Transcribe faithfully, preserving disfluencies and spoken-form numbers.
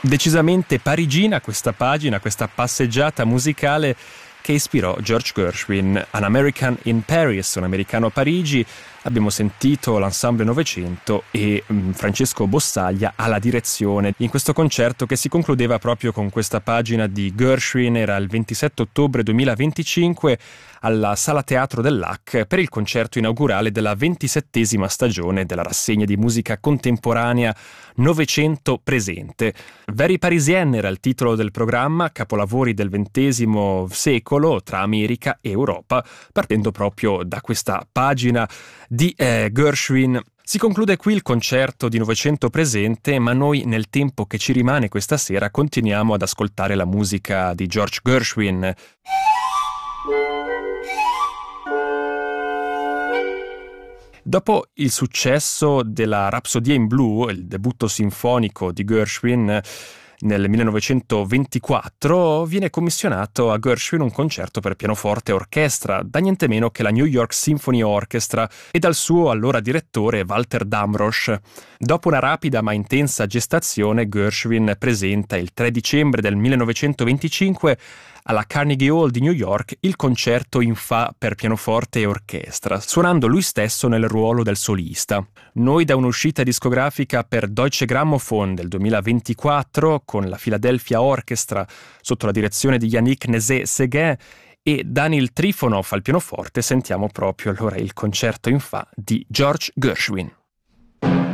Decisamente parigina questa pagina, questa passeggiata musicale che ispirò George Gershwin, An American in Paris, un americano a Parigi. Abbiamo sentito l'Ensemble Novecento e mh, Francesco Bossaglia alla direzione in questo concerto che si concludeva proprio con questa pagina di Gershwin. Era il ventisette ottobre duemilaventicinque alla Sala Teatro dell'A C per il concerto inaugurale della ventisettesima stagione della rassegna di musica contemporanea Novecento Presente. Very Parisienne era il titolo del programma, capolavori del ventesimo secolo tra America e Europa, partendo proprio da questa pagina di eh, Gershwin. Si conclude qui il concerto di Novecento Presente, ma noi nel tempo che ci rimane questa sera continuiamo ad ascoltare la musica di George Gershwin. Dopo il successo della Rapsodia in Blu, il debutto sinfonico di Gershwin nel millenovecentoventiquattro, viene commissionato a Gershwin un concerto per pianoforte e orchestra da niente meno che la New York Symphony Orchestra e dal suo allora direttore Walter Damrosch. Dopo una rapida ma intensa gestazione, Gershwin presenta il tre dicembre del millenovecentoventicinque alla Carnegie Hall di New York il concerto in Fa per pianoforte e orchestra, suonando lui stesso nel ruolo del solista. Noi da un'uscita discografica per Deutsche Grammophon del duemilaventiquattro con la Philadelphia Orchestra sotto la direzione di Yannick Nézet-Séguin e Daniel Trifonov al pianoforte sentiamo proprio allora il concerto in Fa di George Gershwin.